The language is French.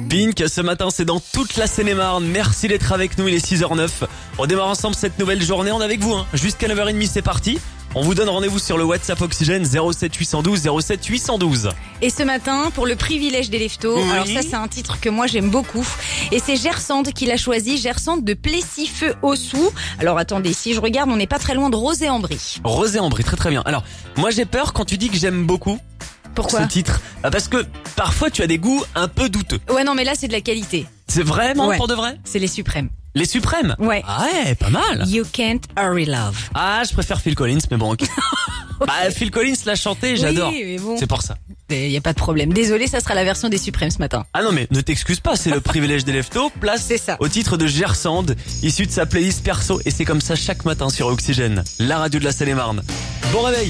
Pink, ce matin c'est dans toute la Seine-et-Marne. Merci d'être avec nous, il est 6h09. On démarre ensemble cette nouvelle journée, on est avec vous jusqu'à 9h30, c'est parti. On vous donne rendez-vous sur le WhatsApp Oxygène 07 812 07 812. Et ce matin, pour le privilège des leftos, Oui. alors ça c'est un titre que moi j'aime beaucoup. Et c'est Gersande qui l'a choisi, Gersande de Plessis-Feu-Aussou. Alors attendez, si je regarde, on n'est pas très loin de Rozay-en-Brie. Rozay-en-Brie, très très bien. Alors, moi j'ai peur quand tu dis que j'aime beaucoup Pourquoi ce titre. Parce que parfois tu as des goûts un peu douteux. Ouais non mais là c'est de la qualité. C'est vraiment Ouais. pour de vrai? C'est les suprêmes. Les suprêmes? Ouais. Ah ouais, pas mal. You can't hurry love. Ah, je préfère Phil Collins, mais bon, ok. Bah, Phil Collins l'a chanté, j'adore. Oui, mais bon, C'est pour ça. y a pas de problème. Désolé, ça sera la version des suprêmes ce matin. Ah non, mais ne t'excuse pas, c'est le privilège des leftos. Place C'est ça. au titre de Gersande, issu de sa playlist perso. Et c'est comme ça chaque matin sur Oxygène, la radio de la Seine-et-Marne. Bon réveil.